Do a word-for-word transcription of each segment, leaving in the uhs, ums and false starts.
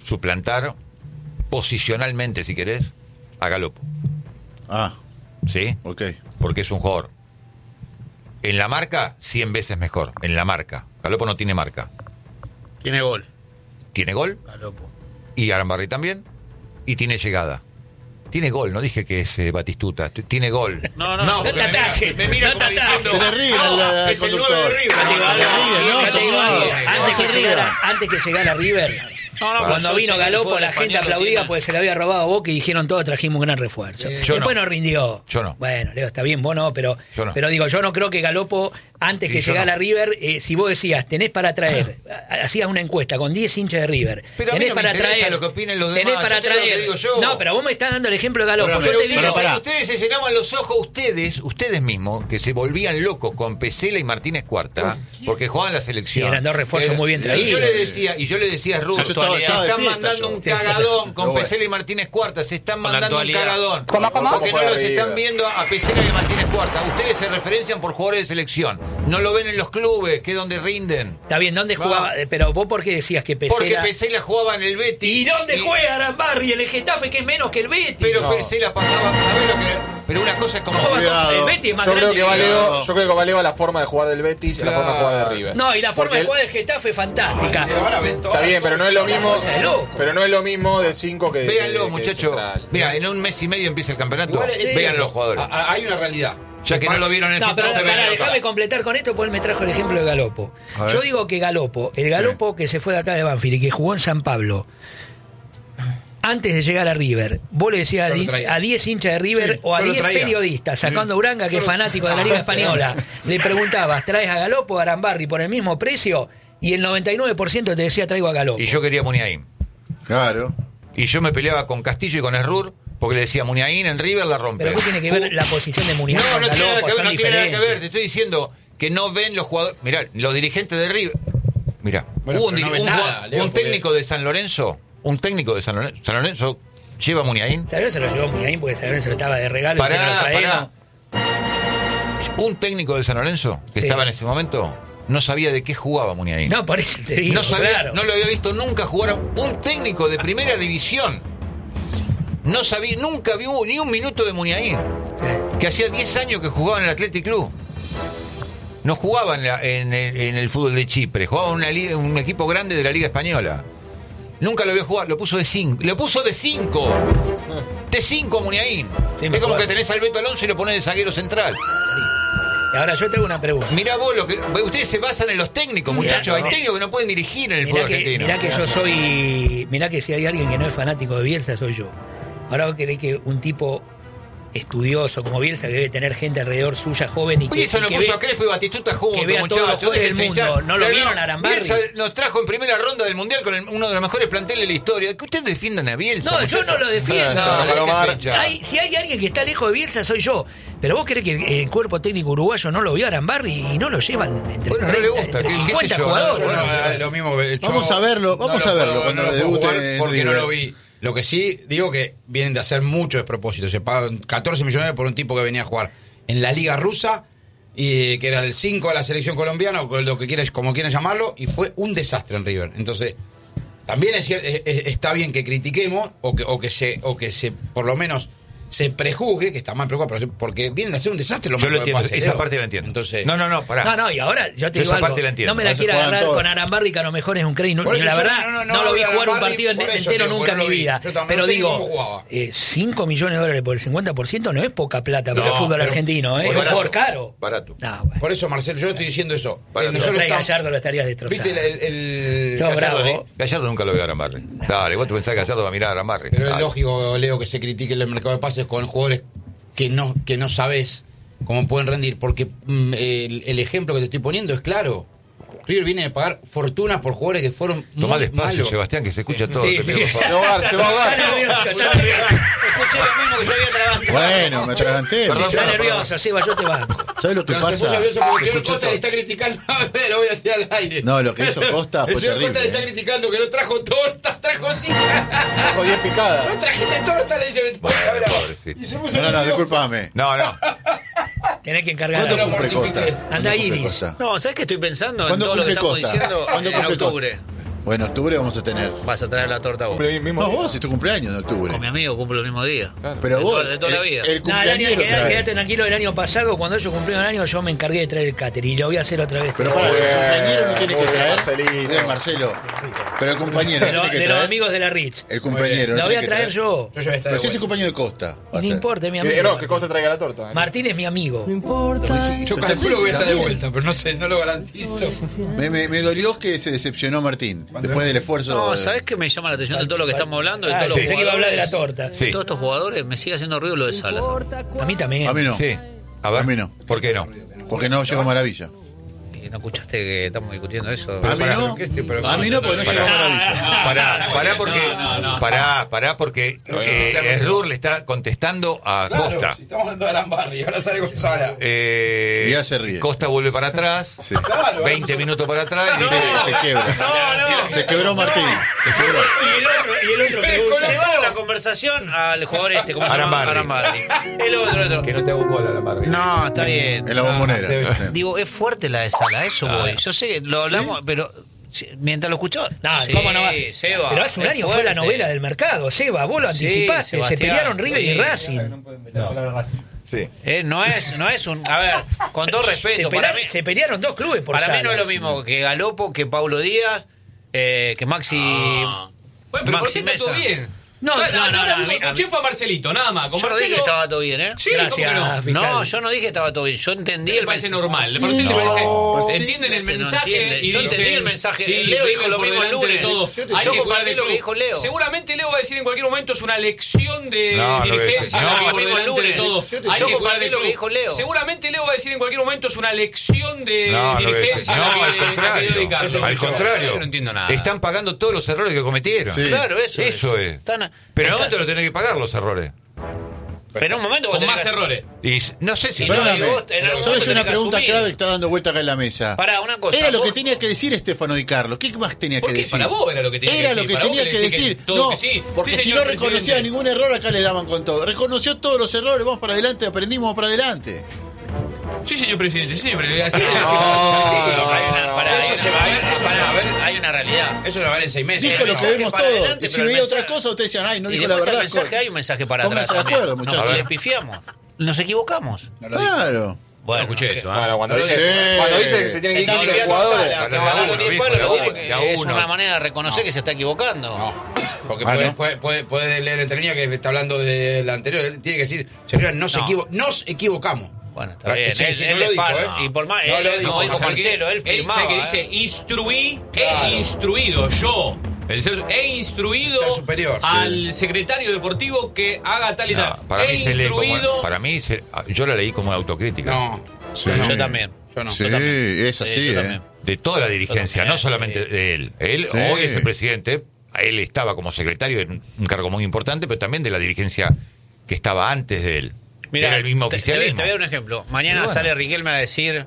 suplantar posicionalmente, si querés, a Galopo. Ah. ¿Sí? Ok. Porque es un jugador. En la marca, cien veces mejor. En la marca. Galopo no tiene marca. Tiene gol. ¿Tiene gol? Galopo. Y Arambarri también. Y tiene llegada. Tiene gol, no dije que es eh, Batistuta. T- Tiene gol. No, no, no. porque te atajes. Me mira No como te atajes. diciendo, Se le ríe no, al- al es el nueve conductor. de River. No te No, ríes, no, no, no, señor. no, No Antes se que, ría. llegara, antes que llegara River, No, no, cuando yo vino sé que el Galopo, fútbol la gente español aplaudía tiene- porque se le había robado a Boca y dijeron todos trajimos un gran refuerzo. Eh, yo Después no. no rindió. Yo no. Bueno, Leo, está bien, vos no, pero, Yo no. pero digo, yo no creo que Galopo, antes Sí, que yo llegara no. River, eh, si vos decías, tenés para traer, hacías una encuesta con diez hinchas de River, Pero a mí tenés no me para interesa traer, lo que opinen los tenés demás, para yo te digo lo que traer. digo yo. No, pero vos me estás dando el ejemplo de Galopo. Pero, yo te pero, digo, pará. Ustedes se llenaban los ojos, ustedes, ustedes mismos, que se volvían locos con Pesela y Martínez Cuarta, porque jugaban la selección. Y eran dos refuerzos muy bien Y yo traídos. le decía, y yo le decía a Ruth, Yo se estaba- estaba de están fiesta, mandando yo. un cagadón con Pero bueno. Pesela y Martínez Cuarta, se están Con la mandando un actualidad. cagadón. ¿Cómo, cómo? Porque no ¿Cómo los fue están River? viendo a Pesela y a Martínez Cuarta. Ustedes se referencian por jugadores de selección. No lo ven en los clubes, que es donde rinden. está bien, ¿dónde No. jugaba? Eh, Pero vos, ¿por qué decías que Porque Pesela? Pesela jugaba en el Betis. ¿Y dónde juega Arambarri? El Getafe, que es menos que el Betis. Pero No. Pesela pasaba, ¿sabés lo que? Pero una cosa es como... ¿Cómo va a Cuidado. competir? El Betis es más Yo creo grande que valeo, yo creo que valeo la forma de jugar del Betis y la forma de jugar de River. No, y la forma Porque de él- jugar del Getafe es fantástica. Está bien, pero no es lo mismo. cosa de loco. Pero no es lo mismo de cinco que de Véanlo, que de muchachos. central. Mira, en un mes y medio empieza el campeonato. Igual es- Vean los jugadores. a- a- hay una realidad. Ya que no lo vieron en el No, pero Getafe, pará, véanlo déjame acá. completar con esto, porque él me trajo el ejemplo de Galopo. A ver. Yo digo que Galopo, el Galopo que se fue de acá de Banfield y que jugó en San Pablo, antes de llegar a River, vos le decías Yo lo a di- traía. a diez hinchas de River Sí, o a yo lo diez traía. periodistas, sacando a Uranga, que es fanático de la Liga Española, le preguntabas, ¿traes a Galopo o a Arambarri por el mismo precio? Y el noventa y nueve por ciento te decía, traigo a Galopo. Y yo quería Muniain. Claro. Y yo me peleaba con Castillo y con Errur porque le decía Muniain en River la rompe. Pero ¿qué tiene que ver la posición de Muniain No, con no tiene nada Galopo? que ver, Son no tiene nada que ver. diferentes. Te estoy diciendo que no ven los jugadores. Mirá, los dirigentes de River. Mirá, Bueno, hubo un, pero no di- ven un nada, jugador- Leo, un porque- técnico de San Lorenzo. Un técnico de San Lorenzo. San Lorenzo lleva a Muniain. Tal vez se lo llevó Muniain porque San Lorenzo estaba de regalo y Pará, se lo traemos. pará. Un técnico de San Lorenzo que Sí. estaba en ese momento no sabía de qué jugaba Muniain. No, por eso te digo, No sabía, claro. no lo había visto nunca jugar a un técnico de primera división. No sabía, nunca vio ni un minuto de Muniain, Sí. que hacía diez años que jugaba en el Athletic Club. No jugaba en, la- en el, en el fútbol de Chipre, jugaba en una liga- un equipo grande de la Liga Española. Nunca lo vio jugar, lo puso de cinco. Lo puso de cinco. De cinco Muniain. Sí, es me como acuerdo. que tenés al Beto Alonso y lo pones de zaguero central. Y ahora yo te hago una pregunta. Mirá vos, lo que, ustedes se basan en los técnicos, muchachos. Hay no. técnicos que no pueden dirigir en el Mirá fútbol que, argentino. mirá que yo soy. Mirá que si hay alguien que no es fanático de Bielsa, soy yo. Ahora vos querés que un tipo estudioso como Bielsa, que debe tener gente alrededor suya joven y que, Bielsa y lo que puso ve- a Crespo y Batistuta juntos, que vea todos los muchachos. jugadores del déjense mundo. hinchar. ¿No lo Pero vieron a Arambarri? Bielsa nos trajo en primera ronda del Mundial con el- uno de los mejores planteles de la historia. Que ustedes defiendan a Bielsa. No, yo muchachos. no lo defiendo. No, No, déjense Omar. hinchar. Hay- si hay alguien que está lejos de Bielsa, soy yo. Pero vos querés que el, el cuerpo técnico uruguayo no lo vio a Arambarri y no lo llevan entre, Bueno, no le treinta, gusta, entre ¿qué- qué sé cincuenta yo? jugadores. Bueno, eh, lo mismo que yo Vamos a verlo, vamos no a lo verlo puedo- cuando no lo puedo debute jugar en porque no River. lo vi. Lo que sí digo que vienen de hacer mucho despropósito. Se pagan catorce millones por un tipo que venía a jugar en la liga rusa y que era el cinco de la selección colombiana o lo que quieres, como quieran llamarlo, y fue un desastre en River. Entonces, también es, cier- es- es- está bien que critiquemos o que o que se o que se por lo menos se prejuzgue, que está mal prejuzgado, pero se- porque vienen a hacer un desastre. Lo Yo más lo que entiendo, pase, esa Leo. parte la entiendo. Entonces, no, no, no, pará. No, no, y ahora yo te Yo digo esa algo. parte la entiendo. No me la No se quiera juegan agarrar todos. con Arambarri, que a lo mejor es un crack. No, Por eso la yo verdad, no- no- no, no lo vi hablo de jugar un Arambarri, partido por eso, entero tío, nunca porque en no mi lo vi. vida. Yo también Pero no sé digo, cómo jugaba. eh, cinco millones de dólares por el cincuenta por ciento no es poca plata para No, el fútbol pero- argentino, ¿eh? por Es un barato, jugador caro. barato. No, bueno. por eso, Marcelo, yo estoy diciendo eso. Para Eh, que Lo nosotros trae estamos- Gallardo lo estarías destrozando. ¿Viste el, el- Yo, el- bravo. Gallardo, ni- Gallardo nunca lo vio a Arambarri. Dale, vos te pensás que Gallardo va a mirar a Arambarri. Pero es Dale. lógico, Leo, que se critique el mercado de pases con jugadores que no, que no sabes cómo pueden rendir, porque mm, el, el ejemplo que te estoy poniendo es claro. River viene de pagar fortunas por jugadores que fueron Tomá muy despacio, malos. Sebastián, que se escucha todo. Sí, te pido, sí. por favor. Se va a ahogar, se va a ahogar. Está nervioso, está nervioso. Escuché lo mismo que se había trabajado. Bueno, me atraganté. Perdón, Está perdón, nervioso, Seba, yo te banco. ¿Sabes lo que Pero se puso pasa? nervioso porque el Se señor escuchó Costa todo. le está criticando. A ver, lo voy a decir al aire. No, lo que hizo Costa fue El señor terrible, Costa le está eh. criticando que no trajo torta, trajo así. Con diez picadas. No trajiste torta, le dice. Bueno, Bravo. pobrecito. Y se puso No, no, no, nervioso. discúlpame. No, no. Tenés que encargar. ¿Cuándo no cumple mortifiques. Costa? Anda ¿Cuándo cumple Iris. Costa? No, ¿sabes qué estoy pensando en ¿Cuándo todo lo que cumple estamos Costa? diciendo ¿Cuándo en cumple octubre? Bueno, en octubre vamos a tener. Vas a traer la torta vos. Cumple el mismo No, día. vos es tu cumpleaños en octubre. Con mi amigo cumplo el mismo día. Claro. Pero de vos, toda- de toda la el- vida. el No, el año, cumpleañero quedá- trae. quedate tranquilo, el año pasado, cuando ellos cumplieron el año, yo me encargué de traer el catering y lo voy a hacer otra vez. Pero para, el Muy bien, cumpleañero no tiene muy que bien, traer. Marcelito. Bien, Marcelo. Pero el compañero de, no lo- tiene que de los traer. amigos de la Ritz. El compañero La no voy a tiene que traer yo. Yo ya voy a estar Pero de si es el vuelta. compañero de Costa. va a No ser. importa, es mi Eh, amigo. no, que Costa traiga la torta. Martín es mi amigo. Yo Sos calculo que voy a estar de también. vuelta, pero no sé, no lo garantizo. Me, me, me dolió que se decepcionó Martín. Después del esfuerzo. No, de- ¿sabés qué me llama la atención de todo lo que estamos hablando? De Ah, todos sí, los pensé que iba a hablar de la jugadores? torta. Sí. De todos estos jugadores me sigue haciendo ruido lo de Salas. A mí también. A mí no. Sí. A ver. A mí no. ¿Por qué no? Porque no llegó Maravilla. ¿Y no escuchaste que estamos discutiendo eso? A mí pará, no. ¿qué este programa? A mí no, porque no llegó Maravilla. Pará, pará porque. Pará, pará porque eh, Esdur le está contestando a Costa. Claro, si estamos hablando de Alambardi, ahora sale con Sala. Eh, Y ya se ríe. Costa vuelve para atrás. Sí. Claro, veinte minutos para atrás. y Se, dice, se quiebra. No, no. Se quebró Martín. Se quebró. Y el otro, y el otro pregunta. Llevaron la conversación al jugador este, ¿cómo se llama? Arambarri. Arambarri. El otro, el otro. Que no te hago bola la madre. No, está bien. En la bombonera. debe Sí. Digo, es fuerte la de Sala, eso voy. Yo sé que lo hablamos, pero si- mientras lo escuchó. No, sí, ¿cómo no va? Seba, Pero hace un es año fue la fuerte. novela del mercado. Seba, vos lo Sí, anticipaste. Se Sebastián, pelearon River sí. y Racing. Sí. Eh, no es, no es un. A ver, con todo Se, respeto, pelea- para mí, se pelearon dos clubes por para mí no es Salas. lo mismo que Galopo, que Paulo Díaz, eh, que Maxi. Bueno, pero ¿por Maxi qué está todo Mesa. bien? No, O sea, no, no, yo no, le a mí- a escuché mí- fue a Marcelito, nada más. Con Yo no dije Marcelo. que estaba todo bien, ¿eh? Sí, Gracias, ¿cómo que no? fiscal. No, yo no dije que estaba todo bien. Yo entendí Me el parece mensaje. normal. ¿Por qué te parece? sí. Entienden el Que no mensaje entiende. y Yo dicen, entendí el mensaje. Sí, Leo dijo River lo por mismo el delante de lunes. todo. Yo te- Hay yo que cuidar compartí del lo que club. dijo Leo. Seguramente Leo va a decir en cualquier momento es una lección de No, no voy a decir. dirigencia No, hay que lo por mismo el delante de lunes. todo. Yo te- Hay yo que cuidar compartí del lo que club. dijo Leo. Seguramente Leo va a decir en cualquier momento es una lección de No, no voy a decir. dirigencia No, hay que- al hay que contrario. dedicarse. Al contrario. Yo no entiendo nada. Están pagando todos los errores que cometieron. Sí. Claro, eso. Eso es. Están- Pero en un están- momento lo tenés que pagar los errores. Pero en un momento vos Con tenés más que- errores. Y s- no sé si. Y no, Perdóname. y vos en algún Yo momento hice una tenés que pregunta asumir. clave que está dando vuelta acá en la mesa. Pará, una cosa. Era lo vos- que tenía que decir Estefano Di Carlo. ¿Qué más tenía ¿Por que qué? decir? Para vos era lo que tenía que Era decir. lo que Para vos tenía que querés decir decir. que todo No, que sí. porque Sí, si señor no reconocía presidente. ningún error, acá le daban con todo. Reconoció todos los errores, vamos para adelante, aprendimos para adelante. Sí, señor presidente, sí, señor presidente. Así es. Sí, hay una, pará, Eso hay- se va a ver, pará, eso se va a ver. hay una realidad. Eso se va a ver en seis meses. Dijo lo mensaje que vemos para todos. adelante, Y si pero el veía otra mensaje- cosa, ustedes decían, ay, no Y dijo la después al verdad. mensaje hay un mensaje para Pónganse atrás. de acuerdo, también. muchachos. No, le pifiamos. Nos equivocamos. No lo digo. Claro. Bueno, No escuché que- eso, ¿eh? Bueno, cuando Sí. dice, cuando dice que se tienen que ir Está quince olvidando jugadores. Sala, Para que la Pablo uno, Díaz viejo, Pablo la tiene uno, que- la es uno. una manera de reconocer que se está equivocando. No, porque Ah, puede, ¿no? puede, puede, puede leer entre líneas que está hablando de la anterior. Él tiene que decir, señora, no, se No. equivo- nos equivocamos. Bueno, está bien. Sí, él, sí, él no lo es dijo, parte. ¿eh? Y por más, No él, lo como dijo, dijo ¿sabe qué? Marcelo, él Él firmaba. sabe que dice ¿eh? instruí, Claro. he instruido yo. El ser- he instruido Ser superior, sí. al secretario deportivo que haga tal y No, tal. para he mí se lee como, instruido. para mí se- yo la leí como una autocrítica. No, Sí. Yo también. yo no. Sí, Yo también. es Sí, así, yo ¿eh? también. De toda la dirigencia, Yo también, no solamente sí. de él. Él Sí. hoy es el presidente, él estaba como secretario en un cargo muy importante, pero también de la dirigencia que estaba antes de él. Mira, Era el mismo te, te, oficialismo. te voy a dar un ejemplo. Mañana Y bueno. sale Riquelme a decir,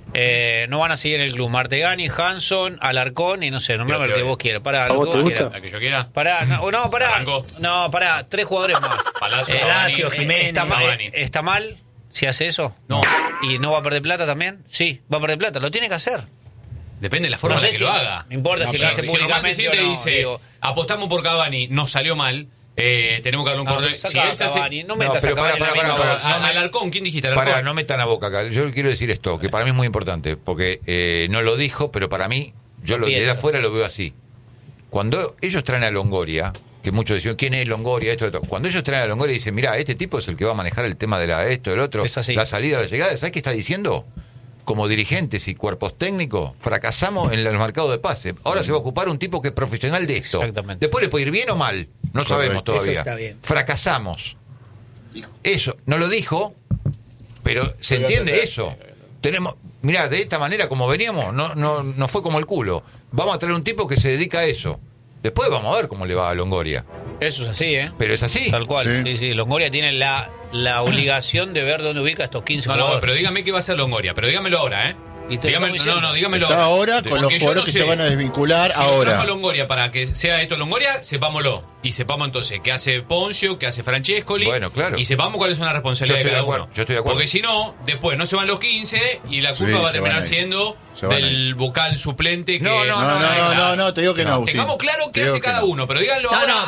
eh, no van a seguir en el club Martegani, Hanson, Alarcón y no sé, nombrame Pero el que que- vos quieras. Pará, ¿A lo vos que te vos gusta? quieras. La que yo quiera. Pará, no, no, pará. Arrancó. No, pará, tres jugadores más. Palacio, Eh, Cavani, Lazio, Jiménez. ¿Está mal, Cavani. ¿Está mal si hace eso? No. ¿Y no va a perder plata también? Sí, va a perder plata. Lo tiene que hacer. Depende de la forma No sé en la que si- lo haga. no importa si Sí, lo hace si Román se públicamente siente o y no, dice, digo. apostamos por Cavani, nos salió mal, eh, tenemos que darle un No, corte. saca Si él se a hace... Cavani, no No, metas pero a Cavani pará, en la pará, misma pará, bolsa. pará. A- Alarcón, ¿quién dijiste? Alarcón. Para, no metan a boca acá. Yo quiero decir esto, que para mí es muy importante, porque eh, no lo dijo, pero para mí, yo lo, desde Pienso. afuera lo veo así. Cuando ellos traen a Longoria, que muchos decían, ¿quién es Longoria? Esto, esto. Cuando ellos traen a Longoria y dicen, mira, este tipo es el que va a manejar el tema de la esto, del otro, Es así. la salida, la llegada, ¿sabes qué está diciendo? Como dirigentes y cuerpos técnicos, fracasamos en el mercado de pase. Ahora se va a ocupar un tipo que es profesional de esto. Exactamente. Después le puede ir bien o mal, no sabemos Correcto. todavía. Eso está bien. Fracasamos. Eso, no lo dijo, pero se Pero entiende entender. eso. Tenemos, mirá, de esta manera como veníamos, no, no, no fue como el culo. Vamos a traer un tipo que se dedica a eso. Después vamos a ver cómo le va a Longoria. Eso es así, ¿eh? Pero es así. Tal cual. Sí. Sí, sí. Longoria tiene la, la obligación de ver dónde ubica a estos quince No, no, jugadores. pero dígame qué va a hacer Longoria, pero dígamelo ahora, ¿eh? Y te Dígame, estamos no, diciendo. no, dígamelo. Está ahora con los Porque yo jugadores no que sé. se van a desvincular Si ahora. trajo a Longoria para que sea esto Longoria, sepámoslo. Y sepamos entonces qué hace Poncio, qué hace Francescoli. Bueno, claro. Y sepamos cuáles son las responsabilidades Yo de estoy cada de acuerdo, uno. yo estoy de acuerdo. Porque si no, después no se van los quince y la culpa Sí, va a se terminar van a ir. siendo Se van a del ir. vocal suplente. Que No, no, No, no, no, no, no, te digo que no, Agustín. Tengamos claro qué Te digo hace que cada no. uno, pero díganlo No, ahora. no,